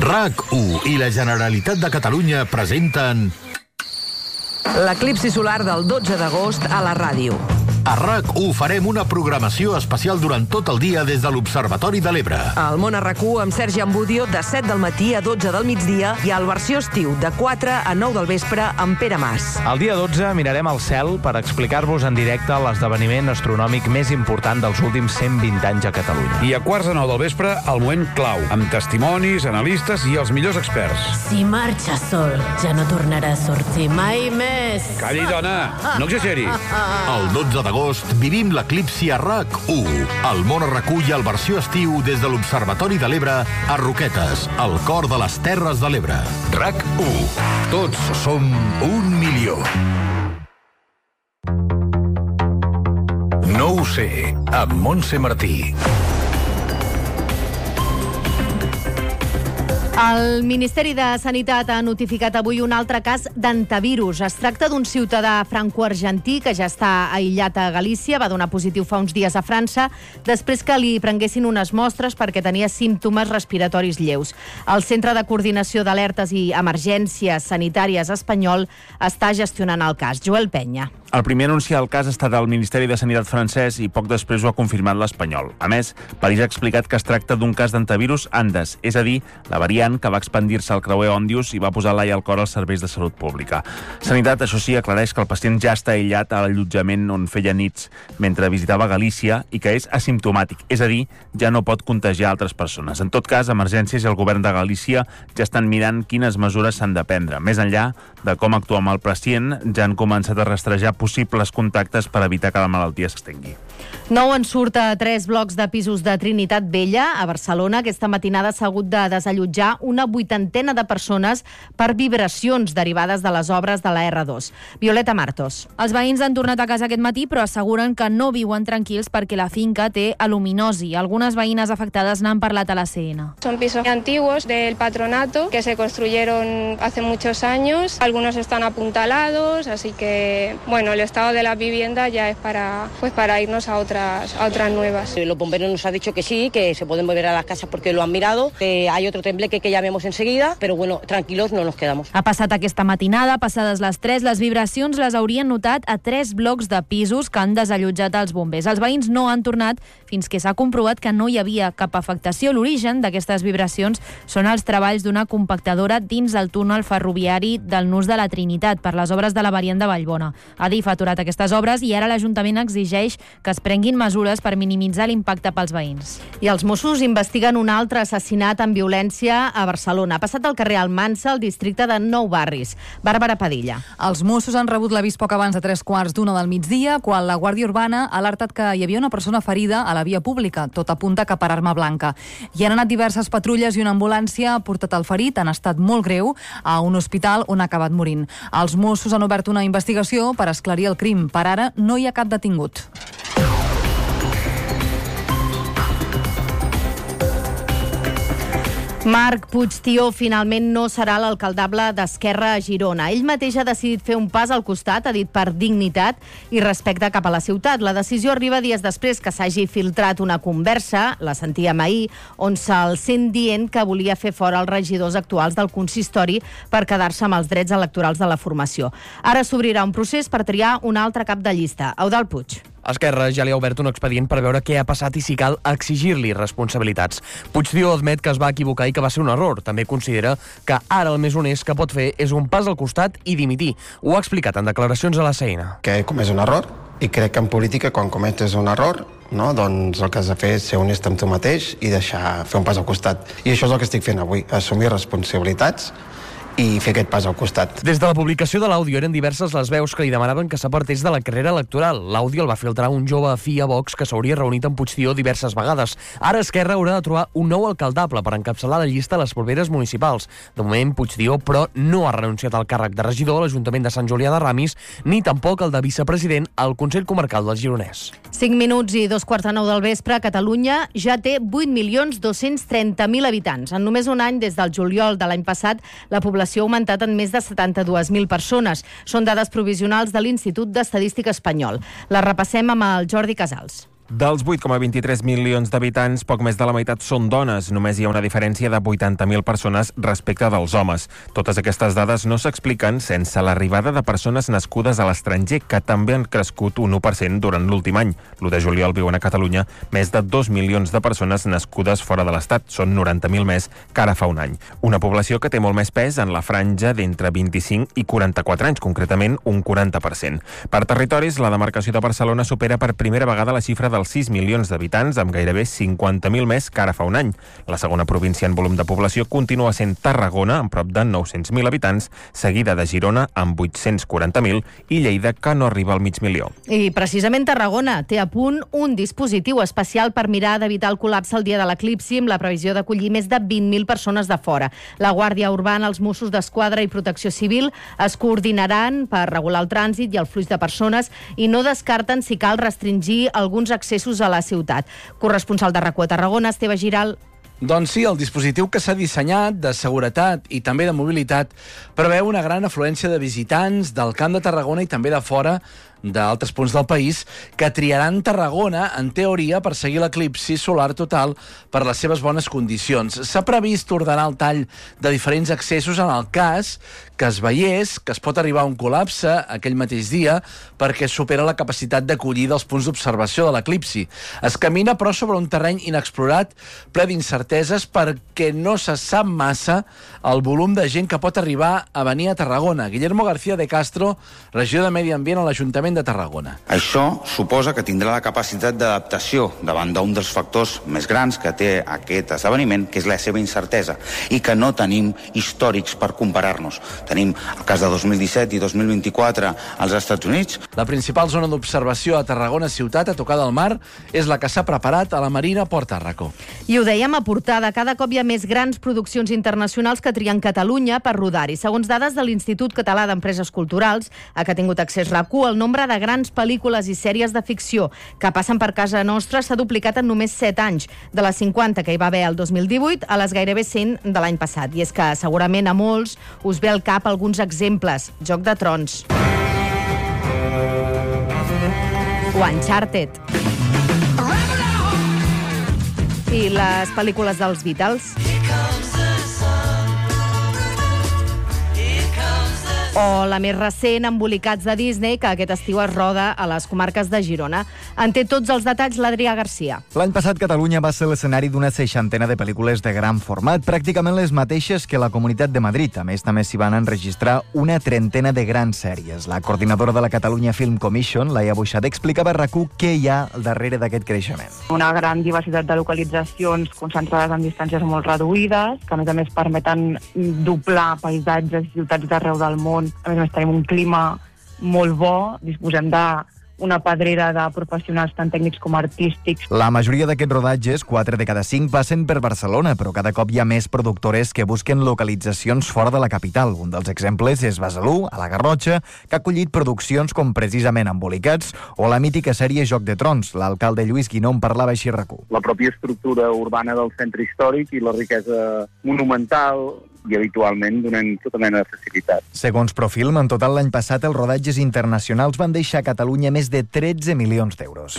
RAC1 i la Generalitat de Catalunya presenten l'eclipsi solar del 12 d'agost a la ràdio. A RAC1 farem una programació especial durant tot el dia des de l'Observatori de l'Ebre. Al Món a RAC1 amb Sergi Ambudio de 7 del matí a 12 del migdia i al versió estiu de 4 a 9 del vespre amb Pere Mas. El dia 12 mirarem al cel per explicar-vos en directe l'esdeveniment astronòmic més important dels últims 120 anys a Catalunya. I a quarts de 9 del vespre, el moment clau, amb testimonis, analistes i els millors experts. Si marxa sol, ja no tornarà a sortir mai més. Calli, dona, no exageri. El 12 d'agost vivim l'eclipsi a RAC1. El Món a RAC1 i el versió estiu des de l'Observatori de l'Ebre a Roquetes, al cor de les Terres de l'Ebre. RAC1. Tots som 1 milió. No ho sé, amb Montse Martí. El Ministeri de Sanitat ha notificat avui un altre cas d'antivirus. Es tracta d'un ciutadà franco-argentí que ja està aïllat a Galícia, va donar positiu fa uns dies a França, després que li prenguessin unes mostres perquè tenia símptomes respiratoris lleus. El Centre de Coordinació d'Alertes i Emergències Sanitàries espanyol està gestionant el cas. Joel Penya. El primer anunci del cas ha estat el Ministeri de Sanitat francès i poc després ho ha confirmat l'espanyol. A més, París ha explicat que es tracta d'un cas d'antivirus Andes, és a dir, la variant que va expandir-se al creuer Òndius i va posar l'ai al cor als serveis de salut pública. Sanitat, això sí, aclareix que el pacient ja està aïllat a l'allotjament on feia nits mentre visitava Galícia i que és asimptomàtic, és a dir, ja no pot contagiar altres persones. En tot cas, Emergències i el govern de Galícia ja estan mirant quines mesures s'han de prendre. Més enllà de com actuar amb el pacient, ja han començat a rastrejar possibles contactes per evitar que la malaltia s'estengui. Nou en surt a 3 blocs de pisos de Trinitat Vella, a Barcelona. Aquesta matinada s'ha hagut de desallotjar una 80ena de persones per vibracions derivades de les obres de la R2. Violeta Martos. Els veïns han tornat a casa aquest matí, però asseguren que no viuen tranquils perquè la finca té aluminosi. Algunes veïnes afectades n'han parlat a la CN. Son pisos antiguos del patronato que se construyeron hace muchos años. Algunos están apuntalados, así que, bueno, el estado de la vivienda ya es para irnos a otras nuevas. Los bomberos nos han dicho que sí, que se pueden volver a las casas porque lo han mirado. Hay otro tembleque que llamemos enseguida, pero bueno, tranquilos no nos quedamos. Ha passat aquesta matinada, passades les 3, les vibracions les haurien notat a 3 blocs de pisos que han desallotjat els bombers. Els veïns no han tornat fins que s'ha comprovat que no hi havia cap afectació. L'origen d'aquestes vibracions són els treballs d'una compactadora dins el túnel ferroviari del Nus de la Trinitat per les obres de la variant de Vallbona. Adif ha aturat aquestes obres i ara l'Ajuntament exigeix que es prenguin mesures per minimitzar l'impacte pels veïns. I els Mossos investiguen un altre assassinat amb violència a Barcelona. Ha passat al carrer Almansa, al districte de Nou Barris. Bàrbara Padilla. Els Mossos han rebut l'avís poc abans de 3:15 del migdia, quan la Guàrdia Urbana ha alertat que hi havia una persona ferida a la via pública. Tot apunta que per arma blanca. Hi han anat diverses patrulles i una ambulància ha portat el ferit en estat molt greu a un hospital on ha acabat morint. Els Mossos han obert una investigació per esclarir el crim. Per ara no hi ha cap detingut. Marc Puigtió finalment no serà l'alcaldable d'Esquerra a Girona. Ell mateix ha decidit fer un pas al costat, ha dit per dignitat i respecte cap a la ciutat. La decisió arriba dies després que s'hagi filtrat una conversa, la sentíem ahir, on se'l sent dient que volia fer fora els regidors actuals del consistori per quedar-se amb els drets electorals de la formació. Ara s'obrirà un procés per triar un altre cap de llista, Eudald Puig. Esquerra ja li ha obert un expedient per veure què ha passat i si cal exigir-li responsabilitats. Puigdió admet que es va equivocar i que va ser un error. També considera que ara el més honest que pot fer és un pas al costat i dimitir. Ho ha explicat en declaracions a la CN. Que he comès un error i crec que en política quan cometes un error, no, doncs el que has de fer és ser honest amb tu mateix i deixar fer un pas al costat. I això és el que estic fent avui, assumir responsabilitats i fer aquest pas al costat. Des de la publicació de l'àudio eren diverses les veus que li demanaven que s'apartés de la carrera electoral. L'àudio el va filtrar un jove afí a Vox que s'hauria reunit amb Puigdió diverses vegades. Ara Esquerra haurà de trobar un nou alcaldable per encapçalar la llista a les properes municipals. De moment, Puigdió, però, no ha renunciat al càrrec de regidor a l'Ajuntament de Sant Julià de Ramis, ni tampoc el de vicepresident al Consell Comarcal del Gironès. 5 minuts i 2:45 del vespre, Catalunya ja té 8.230.000 habitants. En només un any, des del juliol de l'any passat, la població ha augmentat en més de 72.000 persones. Són dades provisionals de l'Institut d'Estadística Espanyol. Les repassem amb el Jordi Casals. Dels 8,23 milions d'habitants, poc més de la meitat són dones. Només hi ha una diferència de 80.000 persones respecte dels homes. Totes aquestes dades no s'expliquen sense l'arribada de persones nascudes a l'estranger, que també han crescut un 1% durant l'últim any. L'1 de juliol viuen a Catalunya més de 2 milions de persones nascudes fora de l'Estat. Són 90.000 més que ara fa un any. Una població que té molt més pes en la franja d'entre 25 i 44 anys, concretament un 40%. Per territoris, la demarcació de Barcelona supera per primera vegada la xifra dels 6 milions d'habitants, amb gairebé 50.000 més que ara fa un any. La segona província en volum de població continua sent Tarragona, amb prop de 900.000 habitants, seguida de Girona, amb 840.000, i Lleida, que no arriba al mig milió. I precisament Tarragona té a punt un dispositiu especial per mirar d'evitar el col·lapse el dia de l'eclipsi, amb la previsió d'acollir més de 20.000 persones de fora. La Guàrdia Urbana, els Mossos d'Esquadra i Protecció Civil es coordinaran per regular el trànsit i el flux de persones i no descarten si cal restringir alguns accessos a la ciutat. Corresponsal de RAC1 a Tarragona, Esteve Giral. Doncs sí, el dispositiu que s'ha dissenyat de seguretat i també de mobilitat preveu una gran afluència de visitants del Camp de Tarragona i també de fora d'altres punts del país que triaran Tarragona, en teoria, per seguir l'eclipsi solar total per les seves bones condicions. S'ha previst ordenar el tall de diferents accessos en el cas que es veiés que es pot arribar a un col·lapse aquell mateix dia perquè supera la capacitat d'acollir dels punts d'observació de l'eclipsi. Es camina, però, sobre un terreny inexplorat, ple d'incerteses, perquè no se sap massa el volum de gent que pot arribar a venir a Tarragona. Guillermo García de Castro, regidor de Medi Ambient a l'Ajuntament de Tarragona. Això suposa que tindrà la capacitat d'adaptació davant d'un dels factors més grans que té aquest esdeveniment, que és la seva incertesa, i que no tenim històrics per comparar-nos. Tenim el cas de 2017 i 2024 als Estats Units. La principal zona d'observació a Tarragona ciutat, a tocar del mar, és la que s'ha preparat a la Marina Port Tàrraco. I ho dèiem a portada, cada cop hi ha més grans produccions internacionals que trien Catalunya per rodar-hi. Segons dades de l'Institut Català d'Empreses Culturals, a què ha tingut accés RAC1, el nombre de grans pel·lícules i sèries de ficció que passen per casa nostra s'ha duplicat en només 7 anys, de les 50 que hi va haver el 2018 a les gairebé 100 de l'any passat. I és que segurament a molts us ve al cap alguns exemples. Joc de Trons o Uncharted. I les pel·lícules dels Beatles. O la més recent, Embolicats de Disney, que aquest estiu es roda a les comarques de Girona. En té tots els detalls l'Adrià Garcia. L'any passat Catalunya va ser l'escenari d'una 60 de pel·lícules de gran format, pràcticament les mateixes que la Comunitat de Madrid. A més, també s'hi van enregistrar una 30 de grans sèries. La coordinadora de la Catalunya Film Commission, Laia Buixat, explicava a RAC1 què hi ha al darrere d'aquest creixement. Una gran diversitat de localitzacions concentrades en distàncies molt reduïdes, que a més permeten doblar paisatges i ciutats d'arreu del món. A més, tenim un clima molt bo, disposem d'una pedrera de professionals tant tècnics com artístics. La majoria d'aquests rodatges, 4 de cada 5, passen per Barcelona, però cada cop hi ha més productores que busquen localitzacions fora de la capital. Un dels exemples és Besalú, a la Garrotxa, que ha acollit produccions com precisament Embolicats o la mítica sèrie Joc de Trons. L'alcalde Lluís Guinó en parlava així a RAC1. La pròpia estructura urbana del centre històric i la riquesa monumental i habitualment donen tota mena de facilitat. Segons Profilm, en total l'any passat els rodatges internacionals van deixar a Catalunya més de 13 milions d'euros.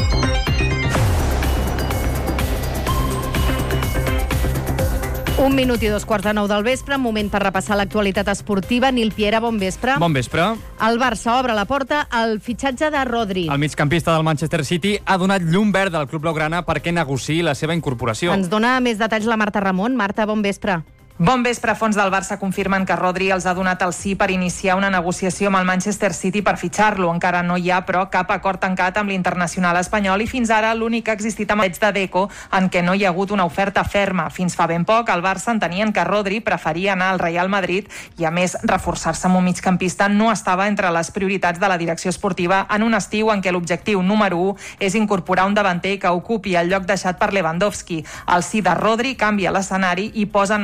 Un minut i 2:15 del vespre, moment per repassar l'actualitat esportiva. Nil Piera, bon vespre. Bon vespre. El Barça obre la porta al fitxatge de Rodri. El migcampista del Manchester City ha donat llum verda al club blaugrana perquè negociï la seva incorporació. Ens dona més detalls la Marta Ramon. Marta, bon vespre. Bon vespre. Fons del Barça confirmen que Rodri els ha donat el sí per iniciar una negociació amb el Manchester City per fitxar-lo. Encara no hi ha, però, cap acord tancat amb l'internacional espanyol i fins ara l'únic que ha existit amb de Deco en què no hi ha hagut una oferta ferma. Fins fa ben poc, el Barça entenien que Rodri preferia anar al Real Madrid i, a més, reforçar-se amb un migcampista no estava entre les prioritats de la direcció esportiva en un estiu en què l'objectiu número 1 és incorporar un davanter que ocupi el lloc deixat per Lewandowski. El sí de Rodri canvia l'escenari i posa en marxa d'aquí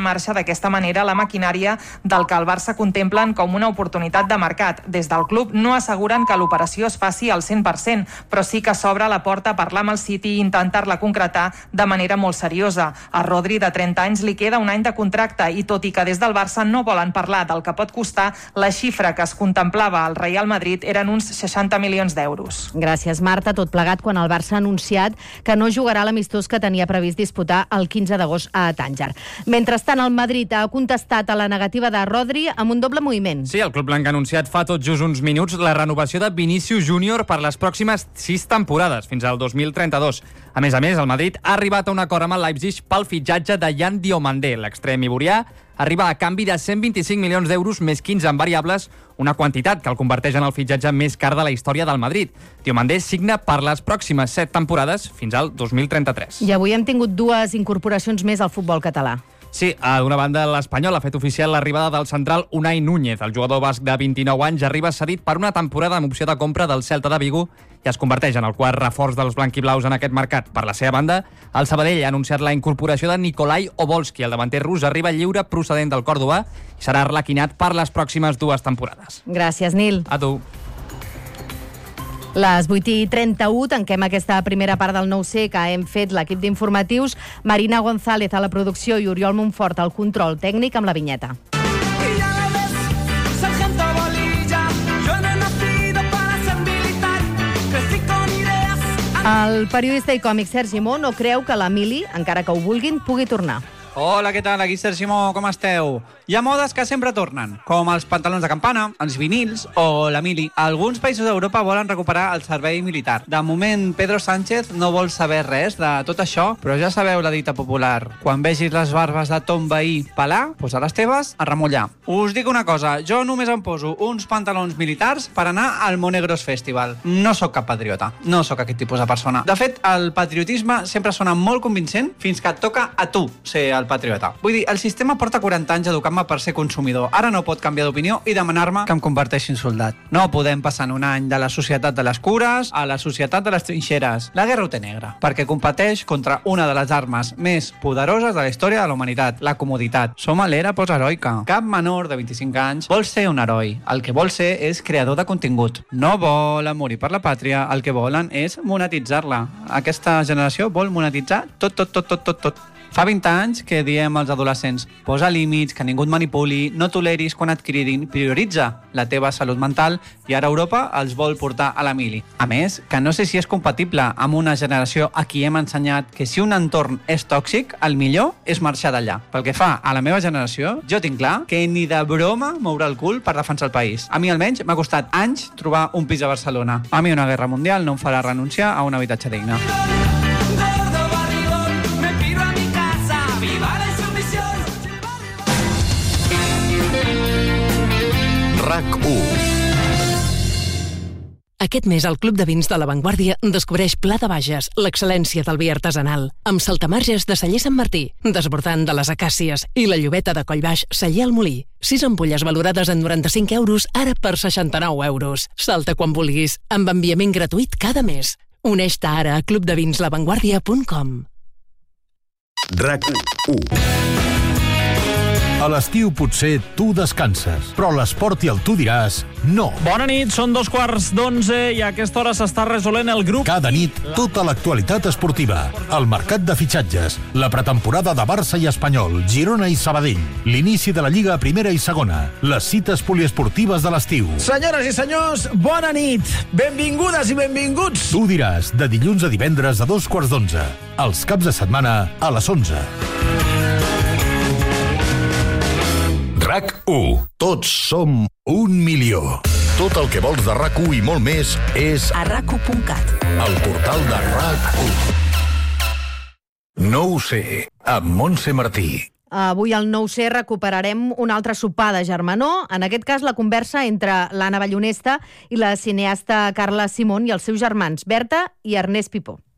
d'aquesta manera la maquinària del que el Barça contemplen com una oportunitat de mercat. Des del club no asseguren que l'operació es faci al 100%, però sí que s'obre la porta a parlar amb el City i intentar-la concretar de manera molt seriosa. A Rodri, de 30 anys, li queda un any de contracte i tot i que des del Barça no volen parlar del que pot costar, la xifra que es contemplava al Real Madrid eren uns 60 milions d'euros. Gràcies, Marta. Tot plegat quan el Barça ha anunciat que no jugarà l'amistós que tenia previst disputar el 15 d'agost a Tànger. Mentrestant, el Madrid ha contestat a la negativa de Rodri amb un doble moviment. Sí, el club blanc ha anunciat fa tot just uns minuts la renovació de Vinícius Júnior per les pròximes 6 temporades, fins al 2032. A més, el Madrid ha arribat a un acord amb el Leipzig pel fitxatge de Yan Diomandé. L'extrem iborià arriba a canvi de 125 milions d'euros més 15 en variables, una quantitat que el converteix en el fitxatge més car de la història del Madrid. Diomandé signa per les pròximes 7 temporades fins al 2033. I avui hem tingut 2 incorporacions més al futbol català. Sí, d'una banda, l'Espanyol ha fet oficial l'arribada del central Unai Núñez. El jugador basc de 29 anys arriba cedit per una temporada amb opció de compra del Celta de Vigo i es converteix en el quart reforç dels blanquiblaus en aquest mercat. Per la seva banda, el Sabadell ha anunciat la incorporació de Nikolai Obolski. El davanter rus arriba lliure procedent del Còrdova i serà arlequinat per les pròximes 2 temporades. Gràcies, Nil. A tu. Les 8:31, tanquem aquesta primera part del 9C que hem fet l'equip d'informatius. Marina González a la producció i Oriol Montfort al control tècnic amb la vinyeta. El periodista i còmic Sergi Mo no creu que la Mili, encara que ho vulguin, pugui tornar. Hola, què tal? Aquí Sergi Mo, com esteu? Hi ha modes que sempre tornen, com els pantalons de campana, els vinils o la mili. Alguns països d'Europa volen recuperar el servei militar. De moment, Pedro Sánchez no vol saber res de tot això, però ja sabeu la dita popular. Quan vegis les barbes de ton veí pelar, doncs a les teves a remullar. Us dic una cosa, jo només em poso uns pantalons militars per anar al Monegros Festival. No sóc cap patriota, no sóc aquest tipus de persona. De fet, el patriotisme sempre sona molt convincent fins que et toca a tu ser el patriota. Vull dir, el sistema porta 40 anys educant-me per ser consumidor. Ara no pot canviar d'opinió i demanar-me que em converteixi en soldat. No podem passar en un any de la societat de les cures a la societat de les trinxeres. La guerra ho té negra, perquè competeix contra una de les armes més poderoses de la història de la humanitat, la comoditat. Som a l'era posheroica. Cap menor de 25 anys vol ser un heroi. El que vol ser és creador de contingut. No volen morir per la pàtria, el que volen és monetitzar-la. Aquesta generació vol monetitzar tot. Fa 20 anys que diem als adolescents: posa límits, que ningú et manipuli, no toleris quan et cridin, prioritza la teva salut mental, i ara Europa els vol portar a la mili. A més, que no sé si és compatible amb una generació a qui hem ensenyat que si un entorn és tòxic, el millor és marxar d'allà. Pel que fa a la meva generació, jo tinc clar que ni de broma mourà el cul per defensar el país. A mi almenys m'ha costat anys trobar un pis a Barcelona. A mi una guerra mundial no em farà renunciar a un habitatge digne. RAC1. Aquest mes al Club de Vins de La Vanguardia descobreix Pla de Bages, l'excel·lència del vi artesanal, amb saltamarges de Celler Sant Martí, desbordant de les acàcies, i la llobeta de Collbaix Celler al Molí. 6 ampolles valorades en 95 euros, ara per 69 euros. Salta quan vulguis, amb enviament gratuït cada mes. Uneix-te ara a clubdevins.lavanguardia.com. RAC1. A l'estiu potser tu descanses, però l'esport i el tu diràs no. Bona nit, són 11:15 i a aquesta hora s'està resolent el grup. Cada nit, tota l'actualitat esportiva, el mercat de fitxatges, la pretemporada de Barça i Espanyol, Girona i Sabadell, l'inici de la Lliga a primera i segona, les cites poliesportives de l'estiu. Senyores i senyors, bona nit. Benvingudes i benvinguts. Tu diràs, de dilluns a divendres a 2:15, els caps de setmana a les 11. RAC1. Tots som 1 milió. Tot el que vols de RAC1 i molt més és a RAC1.cat, el portal de RAC1. No ho sé, amb Montse Martí. Avui al 9C recuperarem un altre sopar de germanor, en aquest cas la conversa entre l'Anna Ballonesta i la cineasta Carla Simón i els seus germans, Berta i Ernest Pipó.